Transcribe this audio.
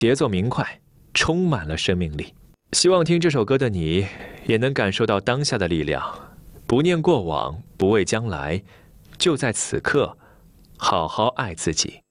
节奏明快，充满了生命力。希望听这首歌的你，也能感受到当下的力量，不念过往，不畏将来，就在此刻，好好爱自己。